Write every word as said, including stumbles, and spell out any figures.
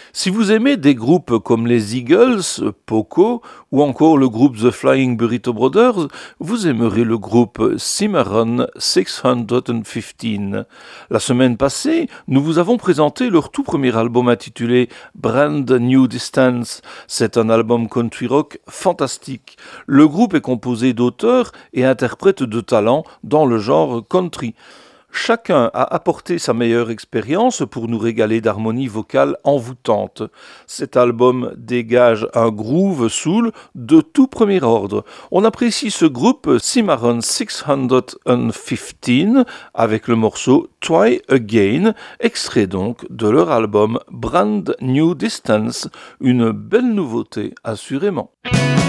Si vous aimez des groupes comme les Eagles, Poco ou encore le groupe The Flying Burrito Brothers, vous aimerez le groupe Cimarron six cent quinze. La semaine passée, nous vous avons présenté leur tout premier album intitulé Brand New Distance. C'est un album country rock fantastique. Le groupe est composé d'auteurs et interprètes de talent dans le genre country. Chacun a apporté sa meilleure expérience pour nous régaler d'harmonies vocales envoûtantes. Cet album dégage un groove soul de tout premier ordre. On apprécie ce groupe Cimarron six cent quinze avec le morceau Try Again, extrait donc de leur album Brand New Distance, une belle nouveauté assurément.